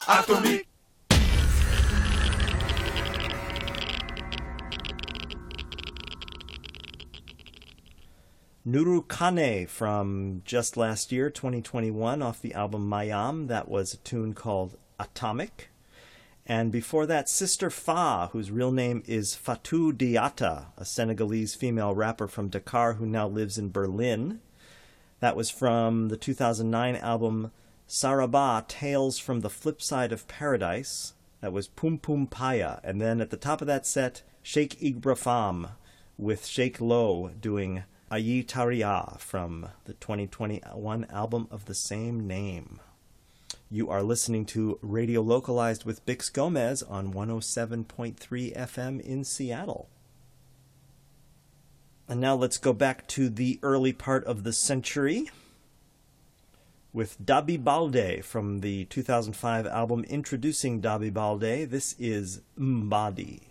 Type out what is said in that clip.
Atomique. Nuru Kane from just last year, 2021, off the album Mayam. That was a tune called Atomic. And before that, Sister Fa, whose real name is Fatou Diatta, a Senegalese female rapper from Dakar who now lives in Berlin. That was from the 2009 album Saraba, Tales from the Flip Side of Paradise. That was Pum Pum Paya. And then at the top of that set, Sheikh Ibrahim with Sheikh Lo doing Ayi Taria from the 2021 album of the same name. You are listening to Radio Localized with Bix Gomez on 107.3 FM in Seattle. And now let's go back to the early part of the century with Dabi Balde from the 2005 album Introducing Dabi Balde. This is Mbadi.